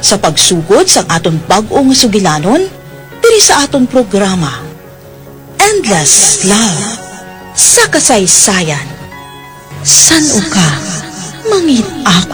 sa pagsugod sang aton bag-ong sugilanon diri sa aton programa Endless Love sa kasaysayan. San-o ka mangit ako.